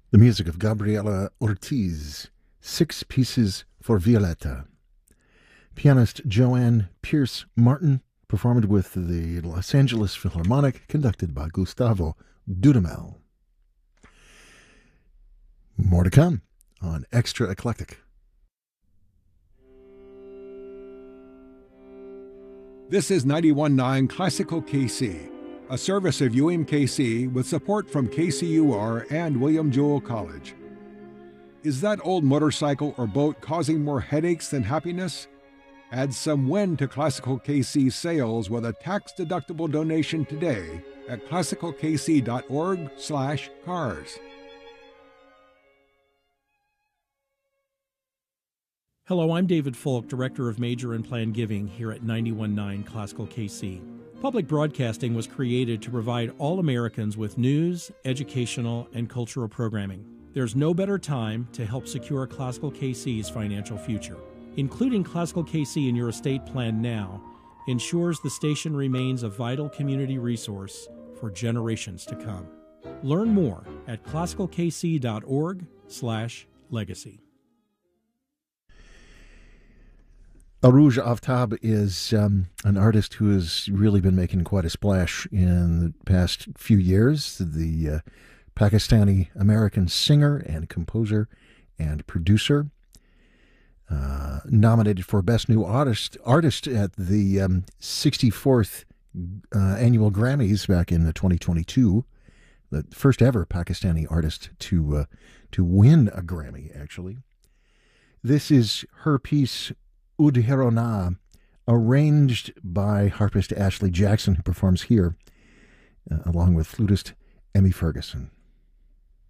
The music of Gabriela Ortiz, Six Pieces for Violetta. Pianist Joanne Pierce Martin performed with the Los Angeles Philharmonic, conducted by Gustavo Dudamel. More to come on Extra Eclectic. This is 91.9 Classical KC, a service of UMKC with support from KCUR and William Jewell College. Is that old motorcycle or boat causing more headaches than happiness? Add some win to Classical KC sales with a tax-deductible donation today at classicalkc.org/cars. Hello, I'm David Folk, Director of Major and Planned Giving here at 91.9 Classical KC. Public broadcasting was created to provide all Americans with news, educational, and cultural programming. There's no better time to help secure Classical KC's financial future. Including Classical KC in your estate plan now ensures the station remains a vital community resource for generations to come. Learn more at classicalkc.org/legacy. Arooj Aftab is an artist who has really been making quite a splash in the past few years. The Pakistani-American singer and composer and producer, nominated for Best New Artist at the 64th annual Grammys back in 2022. The first ever Pakistani artist to win a Grammy, actually. This is her piece, Udherona, arranged by harpist Ashley Jackson, who performs here, along with flutist Emmy Ferguson.